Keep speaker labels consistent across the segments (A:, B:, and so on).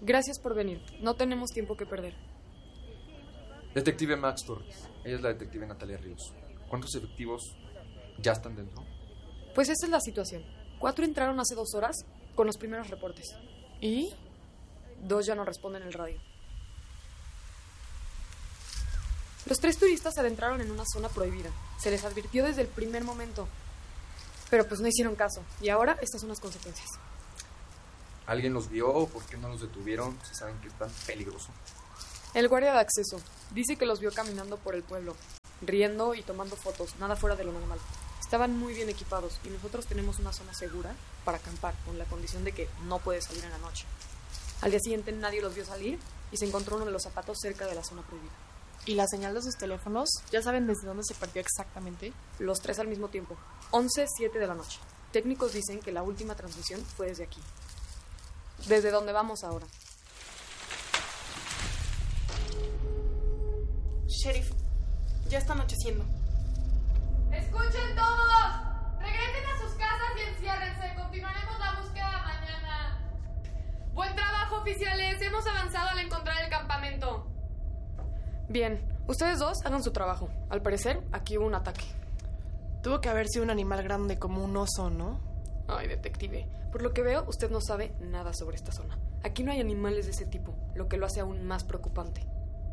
A: Gracias por venir. No tenemos tiempo que perder.
B: Detective Max Torres. Ella es la detective Natalia Ríos. ¿Cuántos efectivos ya están dentro?
A: Pues esa es la situación. 4 entraron hace 2 horas con los primeros reportes.
C: ¿Y?
A: 2 ya no responden el radio. Los 3 turistas se adentraron en una zona prohibida. Se les advirtió desde el primer momento. Pero pues no hicieron caso. Y ahora estas son las consecuencias.
B: ¿Alguien los vio? ¿Por qué no los detuvieron? Si saben que es tan peligroso.
A: El guardia de acceso dice que los vio caminando por el pueblo, riendo y tomando fotos, nada fuera de lo normal. Estaban muy bien equipados y nosotros tenemos una zona segura para acampar, con la condición de que no puede salir en la noche. Al día siguiente nadie los vio salir y se encontró uno de los zapatos cerca de la zona prohibida.
C: ¿Y la señal de sus teléfonos? ¿Ya saben desde dónde se partió exactamente?
A: Los 3 al mismo tiempo, 11:07 de la noche. Técnicos dicen que la última transmisión fue desde aquí. Desde donde vamos ahora.
C: Sheriff, ya está anocheciendo.
D: ¡Escuchen todos! Regresen a sus casas y enciérrense. Continuaremos la búsqueda mañana. Buen trabajo, oficiales. Hemos avanzado al encontrar el campamento.
A: Bien, ustedes 2 hagan su trabajo. Al parecer, aquí hubo un ataque.
C: Tuvo que haber sido un animal grande como un oso, ¿no?
A: Ay, detective. Por lo que veo, usted no sabe nada sobre esta zona. Aquí no hay animales de ese tipo, lo que lo hace aún más preocupante.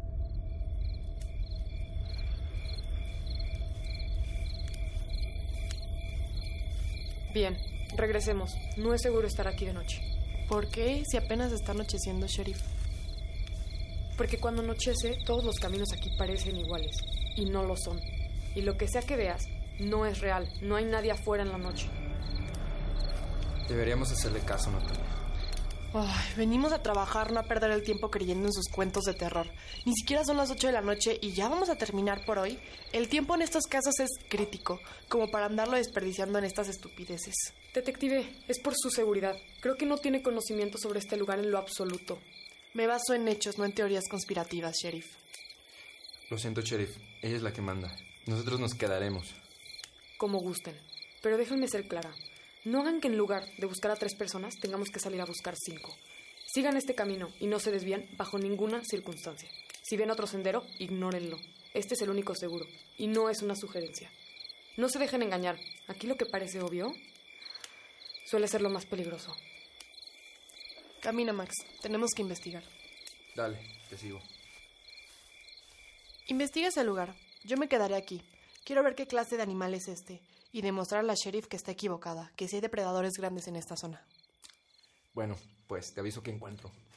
A: Bien, regresemos. No es seguro estar aquí de noche.
C: ¿Por qué? Si apenas está anocheciendo, Sheriff.
A: Porque cuando anochece, todos los caminos aquí parecen iguales. Y no lo son. Y lo que sea que veas, no es real. No hay nadie afuera en la noche.
B: Deberíamos hacerle caso, Natalia.
C: Ay, venimos a trabajar, no a perder el tiempo creyendo en sus cuentos de terror. Ni siquiera son las 8 de la noche y ya vamos a terminar por hoy. El tiempo en estos casos es crítico, como para andarlo desperdiciando en estas estupideces.
A: Detective, es por su seguridad. Creo que no tiene conocimiento sobre este lugar en lo absoluto.
C: Me baso en hechos, no en teorías conspirativas, Sheriff.
B: Lo siento, Sheriff. Ella es la que manda. Nosotros nos quedaremos.
A: Como gusten. Pero déjenme ser clara. No hagan que en lugar de buscar a 3 personas tengamos que salir a buscar 5. Sigan este camino y no se desvíen bajo ninguna circunstancia. Si ven otro sendero, ignórenlo. Este es el único seguro y no es una sugerencia. No se dejen engañar. Aquí lo que parece obvio suele ser lo más peligroso.
C: Camina, Max. Tenemos que investigar.
B: Dale, te sigo.
C: Investiga ese lugar. Yo me quedaré aquí. Quiero ver qué clase de animal es este y demostrar a la sheriff que está equivocada, que sí hay depredadores grandes en esta zona.
B: Bueno, pues te aviso que encuentro.